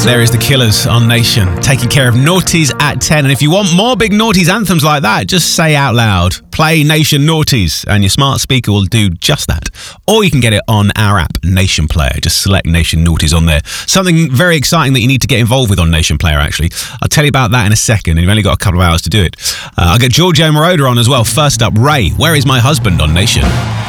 There is The Killers on Nation, taking care of Naughties at 10. And if you want more big Naughties anthems like that, just say out loud, play Nation Naughties, and your smart speaker will do just that. Or you can get it on our app, Nation Player. Just select Nation Naughties on there. Something very exciting that you need to get involved with on Nation Player, actually. I'll tell you about that in a second, and you've only got a couple of hours to do it. I'll get Giorgio Moroder on as well. First up, Ray, Where Is My Husband on Nation?